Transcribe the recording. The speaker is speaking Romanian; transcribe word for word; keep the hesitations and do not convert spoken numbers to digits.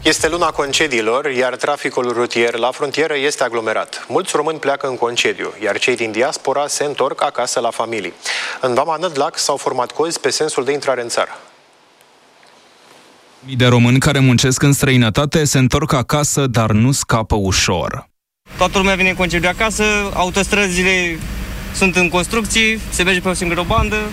Este luna concediilor, iar traficul rutier la frontieră este aglomerat. Mulți români pleacă în concediu, iar cei din diaspora se întorc acasă la familii. În Vama Nădlac s-au format cozi pe sensul de intrare în țară. Mii de români care muncesc în străinătate se întorc acasă, dar nu scapă ușor. Toată lumea vine în concediu acasă, autostrăzile sunt în construcții, se merge pe o singură bandă,